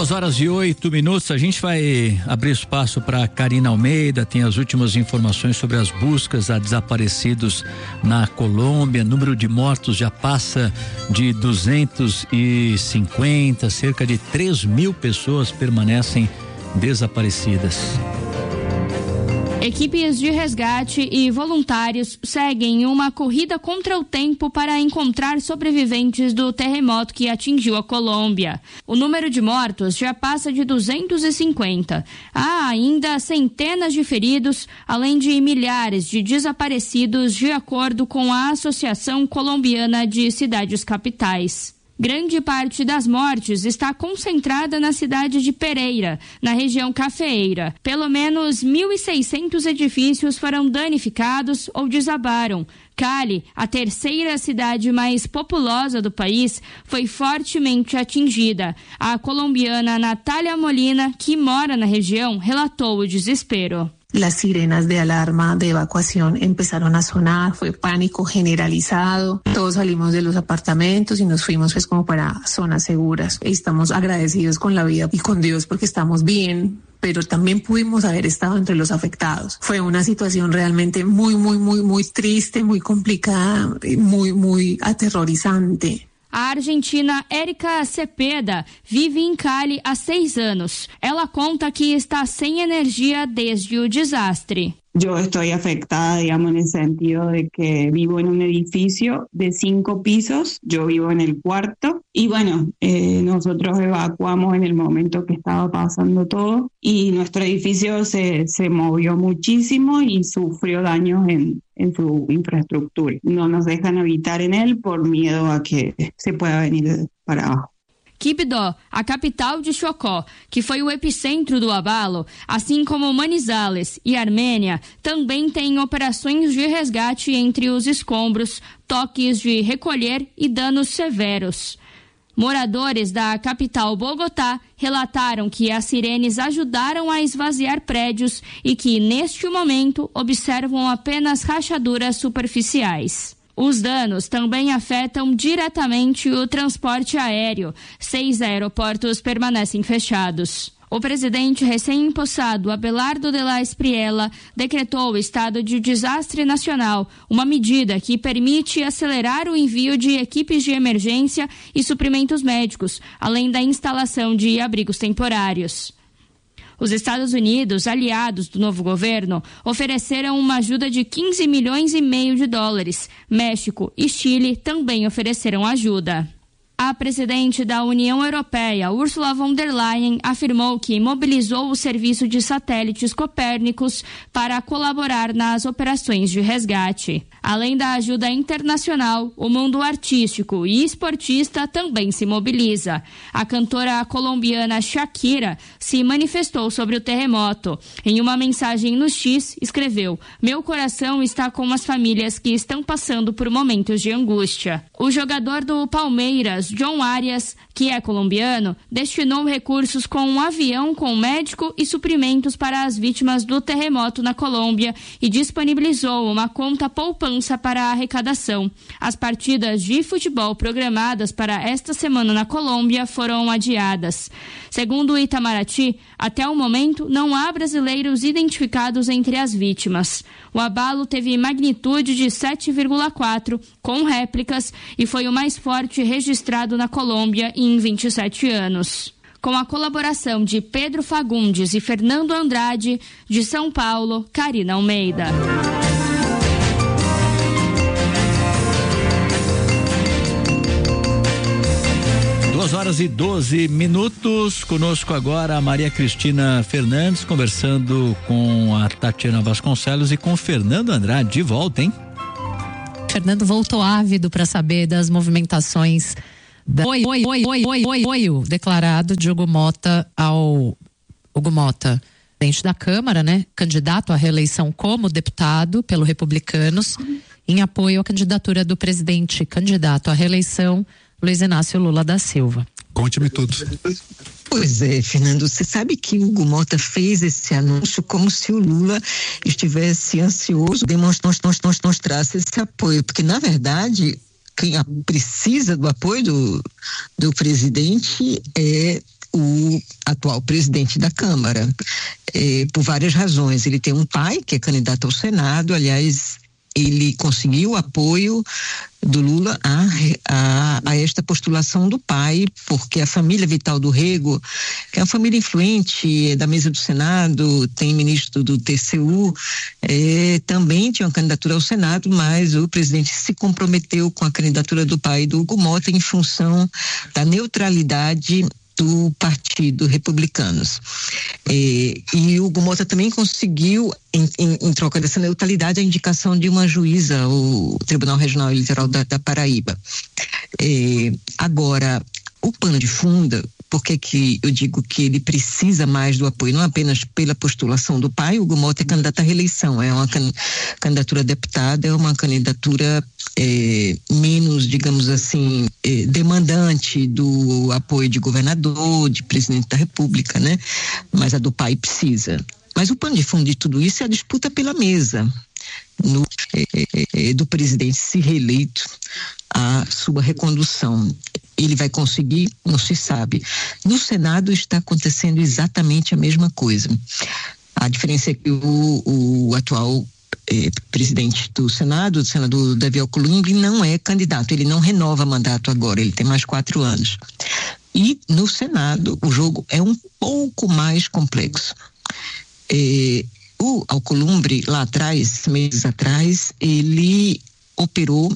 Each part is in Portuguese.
2h08. A gente vai abrir espaço para Karina Almeida. Tem as últimas informações sobre as buscas a desaparecidos na Colômbia. Número de mortos já passa de 250. Cerca de 3.000 pessoas permanecem desaparecidas. Equipes de resgate e voluntários seguem uma corrida contra o tempo para encontrar sobreviventes do terremoto que atingiu a Colômbia. O número de mortos já passa de 250. Há ainda centenas de feridos, além de milhares de desaparecidos, de acordo com a Associação Colombiana de Cidades Capitais. Grande parte das mortes está concentrada na cidade de Pereira, na região cafeeira. Pelo menos 1.600 edifícios foram danificados ou desabaram. Cali, a terceira cidade mais populosa do país, foi fortemente atingida. A colombiana Natália Molina, que mora na região, relatou o desespero. Las sirenas de alarma de evacuación empezaron a sonar, fue pánico generalizado, todos salimos de los apartamentos y nos fuimos pues como para zonas seguras. Estamos agradecidos con la vida y con Dios porque estamos bien, pero también pudimos haber estado entre los afectados. Fue una situación realmente muy triste, muy complicada, muy aterrorizante. A argentina Érica Cepeda vive em Cali há 6 anos. Ela conta que está sem energia desde o desastre. Yo estoy afectada, digamos, en el sentido de que vivo en un edificio de 5 pisos, yo vivo en el cuarto y bueno, nosotros evacuamos en el momento que estaba pasando todo y nuestro edificio se movió muchísimo y sufrió daños en su infraestructura. No nos dejan habitar en él por miedo a que se pueda venir para abajo. Quibdó, a capital de Chocó, que foi o epicentro do abalo, assim como Manizales e Armênia, também tem operações de resgate entre os escombros, toques de recolher e danos severos. Moradores da capital Bogotá relataram que as sirenes ajudaram a esvaziar prédios e que, neste momento, observam apenas rachaduras superficiais. Os danos também afetam diretamente o transporte aéreo. 6 aeroportos permanecem fechados. O presidente recém-empossado Abelardo de la Espriella decretou o estado de desastre nacional, uma medida que permite acelerar o envio de equipes de emergência e suprimentos médicos, além da instalação de abrigos temporários. Os Estados Unidos, aliados do novo governo, ofereceram uma ajuda de 15 milhões e meio de dólares. México e Chile também ofereceram ajuda. A presidente da União Europeia, Ursula von der Leyen, afirmou que mobilizou o serviço de satélites Copérnicos para colaborar nas operações de resgate. Além da ajuda internacional, o mundo artístico e esportista também se mobiliza. A cantora colombiana Shakira se manifestou sobre o terremoto. Em uma mensagem no X, escreveu: "Meu coração está com as famílias que estão passando por momentos de angústia." O jogador do Palmeiras, John Arias, que é colombiano, destinou recursos com um avião com médico e suprimentos para as vítimas do terremoto na Colômbia e disponibilizou uma conta poupança para a arrecadação. As partidas de futebol programadas para esta semana na Colômbia foram adiadas. Segundo o Itamaraty, até o momento não há brasileiros identificados entre as vítimas. O abalo teve magnitude de 7,4, com réplicas, e foi o mais forte registrado na Colômbia em 27 anos. Com a colaboração de Pedro Fagundes e Fernando Andrade, de São Paulo, Karina Almeida. 2h12. Conosco agora a Maria Cristina Fernandes, conversando com a Tatiana Vasconcelos e com o Fernando Andrade. De volta, hein? Fernando voltou ávido para saber das movimentações da apoio declarado de Hugo Mota presidente da Câmara, né? Candidato à reeleição como deputado pelo Republicanos, em apoio à candidatura do presidente candidato à reeleição, Luiz Inácio Lula da Silva. Conte-me tudo. Pois é, Fernando, você sabe que o Hugo Mota fez esse anúncio como se o Lula estivesse ansioso de mostrasse esse apoio, porque na verdade quem precisa do apoio do presidente é o atual presidente da Câmara, por várias razões. Ele tem um pai que é candidato ao Senado, aliás, ele conseguiu o apoio do Lula a esta postulação do pai, porque a família Vital do Rego, que é uma família influente, da mesa do Senado, tem ministro do TCU, também tinha uma candidatura ao Senado, mas o presidente se comprometeu com a candidatura do pai do Hugo Mota em função da neutralidade do Partido Republicanos. E o Hugo Mota também conseguiu, em troca dessa neutralidade, a indicação de uma juíza, o Tribunal Regional Eleitoral da Paraíba. Agora, o pano de fundo, por que eu digo que ele precisa mais do apoio, não apenas pela postulação do pai? O Hugo Mota é candidato à reeleição, é uma candidatura a deputada, é uma candidatura menos, digamos assim, demandante do apoio de governador, de presidente da República, né? Mas a do pai precisa. Mas o pano de fundo de tudo isso é a disputa pela mesa do presidente se reeleito, a sua recondução. Ele vai conseguir? Não se sabe. No Senado está acontecendo exatamente a mesma coisa. A diferença é que o atual presidente do Senado, o senador Davi Alcolumbre, não é candidato, ele não renova mandato agora, ele tem mais 4 anos. E no Senado o jogo é um pouco mais complexo. O Alcolumbre, lá atrás, meses atrás, ele operou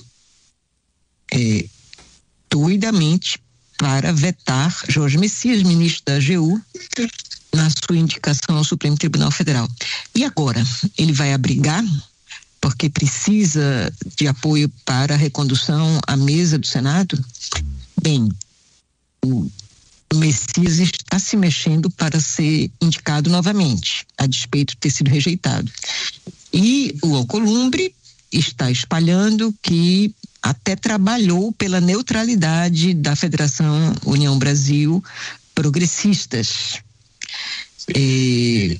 doidamente para vetar Jorge Messias, ministro da AGU, na sua indicação ao Supremo Tribunal Federal. E agora, ele vai abrigar, porque precisa de apoio para a recondução à mesa do Senado? Bem, o Messias está se mexendo para ser indicado novamente, a despeito de ter sido rejeitado. E o Alcolumbre está espalhando que até trabalhou pela neutralidade da Federação União Brasil Progressistas. E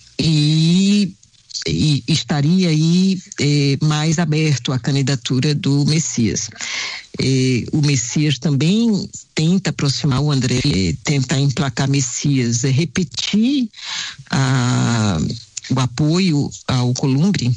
estaria aí mais aberto à candidatura do Messias. O Messias também tenta aproximar o André, tentar emplacar Messias, repetir o apoio ao Alcolumbre.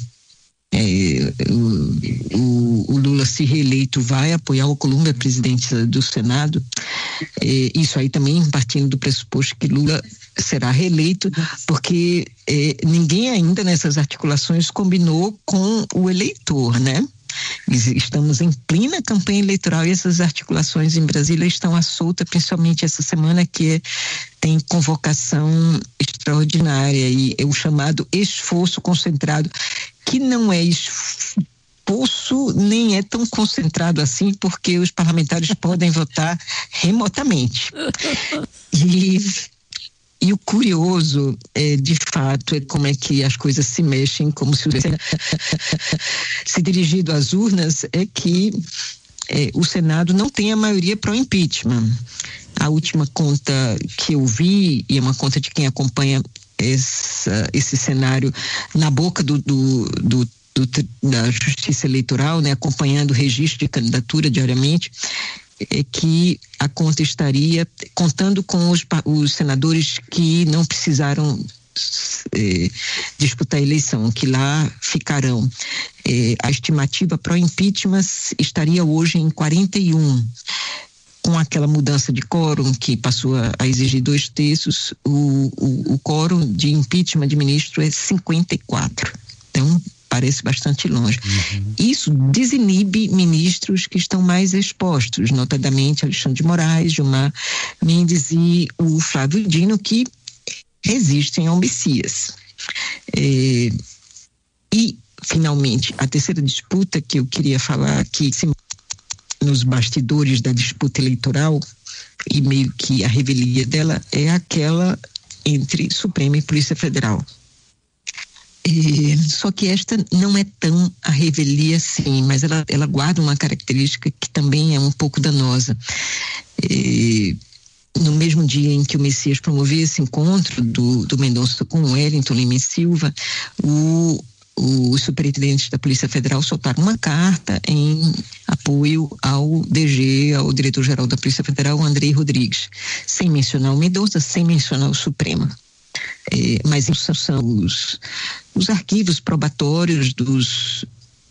O Lula, se reeleito, vai apoiar o Alcolumbre, a presidente do Senado. Isso aí também partindo do pressuposto que Lula será reeleito, porque ninguém ainda nessas articulações combinou com o eleitor, né? Estamos em plena campanha eleitoral e essas articulações em Brasília estão à solta, principalmente essa semana que tem convocação extraordinária e o chamado esforço concentrado, que não é esforço nem é tão concentrado assim, porque os parlamentares podem votar remotamente. E o curioso, de fato, é como é que as coisas se mexem, como se dirigido às urnas, é que o Senado não tem a maioria para o impeachment. A última conta que eu vi, e é uma conta de quem acompanha esse cenário na boca da Justiça Eleitoral, né, acompanhando o registro de candidatura diariamente, é que a conta estaria contando com os senadores que não precisaram disputar a eleição, que lá ficarão. A estimativa para o impeachment estaria hoje em 41. Com aquela mudança de quórum que passou a exigir 2/3, o quórum de impeachment de ministro é 54. Então, parece bastante longe. Isso desinibe ministros que estão mais expostos, notadamente Alexandre de Moraes, Gilmar Mendes e o Flávio Dino, que resistem ao Messias. E, finalmente, a terceira disputa que eu queria falar aqui, nos bastidores da disputa eleitoral, e meio que a revelia dela, é aquela entre Supremo e Polícia Federal. Só que esta não é tão a revelia assim, mas ela guarda uma característica que também é um pouco danosa. No mesmo dia em que o Messias promovia esse encontro do Mendonça com o Wellington Lima e Silva, o os superintendentes da Polícia Federal soltaram uma carta em apoio ao DG, ao diretor-geral da Polícia Federal, Andrei Rodrigues, sem mencionar o Mendonça, sem mencionar o Supremo. Mas são os arquivos probatórios dos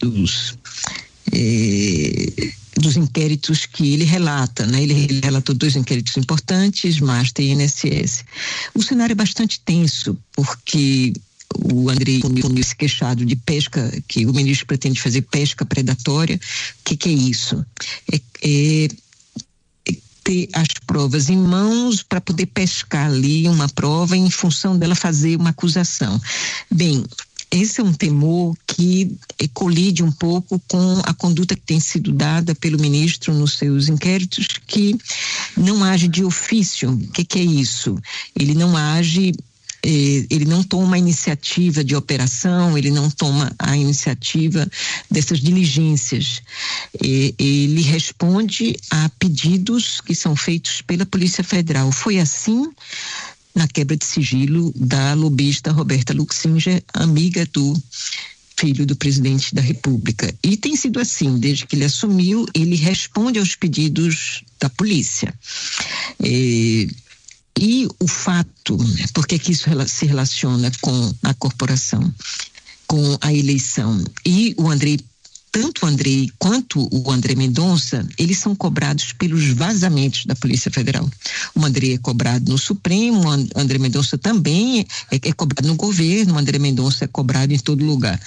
inquéritos que ele relata, né? Ele relatou 2 inquéritos importantes, Master e INSS. O cenário é bastante tenso, porque o Andrei esse queixado de pesca, que o ministro pretende fazer pesca predatória. O que é isso? É ter as provas em mãos para poder pescar ali uma prova em função dela fazer uma acusação. Bem, esse é um temor que colide um pouco com a conduta que tem sido dada pelo ministro nos seus inquéritos, que não age de ofício. O que é isso? Ele não age, ele não toma a iniciativa de operação, ele não toma a iniciativa dessas diligências. Ele responde a pedidos que são feitos pela Polícia Federal. Foi assim na quebra de sigilo da lobista Roberta Luxinger, amiga do filho do presidente da República. E tem sido assim, desde que ele assumiu, ele responde aos pedidos da polícia. E o fato, porque que isso se relaciona com a corporação, com a eleição, e o Andrei, tanto o Andrei quanto o André Mendonça, eles são cobrados pelos vazamentos da Polícia Federal. O Andrei é cobrado no Supremo, o André Mendonça também é cobrado no governo, o André Mendonça é cobrado em todo lugar.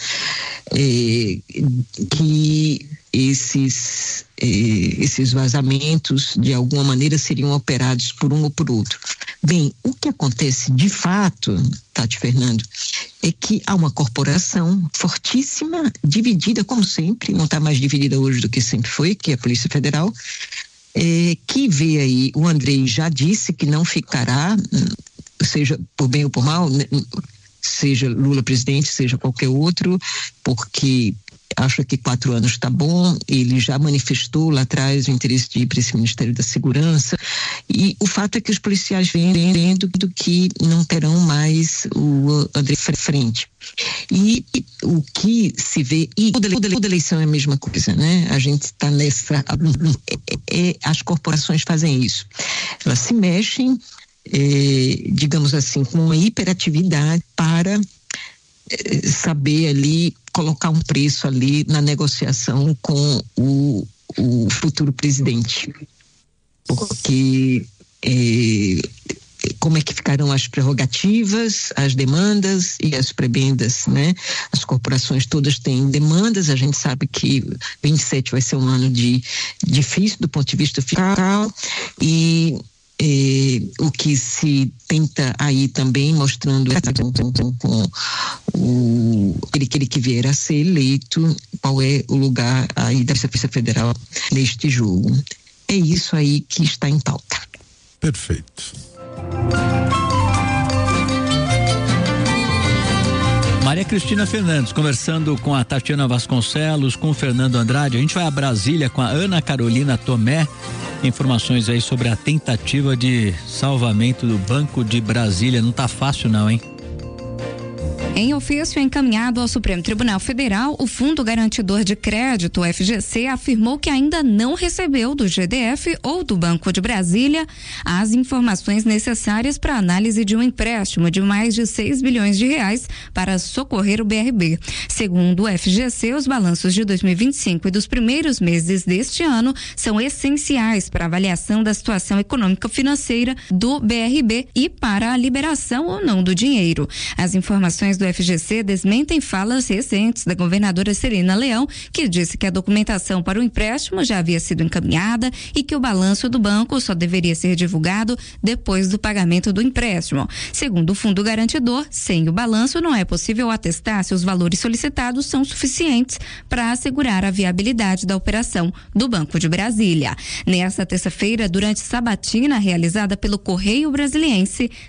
Que esses vazamentos, de alguma maneira, seriam operados por um ou por outro. Bem, o que acontece de fato, Tati Fernando, é que há uma corporação fortíssima, dividida como sempre, não está mais dividida hoje do que sempre foi, que é a Polícia Federal, que vê aí, o Andrei já disse que não ficará, seja por bem ou por mal, seja Lula presidente, seja qualquer outro, porque acha que 4 anos está bom. Ele já manifestou lá atrás o interesse de ir para esse Ministério da Segurança, e o fato é que os policiais vêm vendo que não terão mais o André frente. E o que se vê, e toda eleição é a mesma coisa, né? A gente está nessa, as corporações fazem isso, elas se mexem, digamos assim, com uma hiperatividade para saber ali colocar um preço ali na negociação com o futuro presidente, porque como é que ficarão as prerrogativas, as demandas e as prebendas, né? As corporações todas têm demandas, a gente sabe que 27 vai ser um ano difícil do ponto de vista fiscal, e o que se tenta aí também, mostrando com aquele que vier a ser eleito, qual é o lugar aí da Polícia Federal neste jogo. É isso aí que está em pauta. Perfeito. Maria Cristina Fernandes, conversando com a Tatiana Vasconcelos, com o Fernando Andrade. A gente vai a Brasília com a Ana Carolina Tomé. Informações aí sobre a tentativa de salvamento do Banco de Brasília. Não tá fácil não, hein? Em ofício encaminhado ao Supremo Tribunal Federal, o Fundo Garantidor de Crédito, FGC, afirmou que ainda não recebeu do GDF ou do Banco de Brasília as informações necessárias para a análise de um empréstimo de mais de 6 bilhões de reais para socorrer o BRB. Segundo o FGC, os balanços de 2025 e dos primeiros meses deste ano são essenciais para a avaliação da situação econômico-financeira do BRB e para a liberação ou não do dinheiro. As informações do FGC desmentem falas recentes da governadora Serena Leão, que disse que a documentação para o empréstimo já havia sido encaminhada e que o balanço do banco só deveria ser divulgado depois do pagamento do empréstimo. Segundo o Fundo Garantidor, sem o balanço não é possível atestar se os valores solicitados são suficientes para assegurar a viabilidade da operação do Banco de Brasília. Nesta terça-feira, durante sabatina realizada pelo Correio Brasiliense,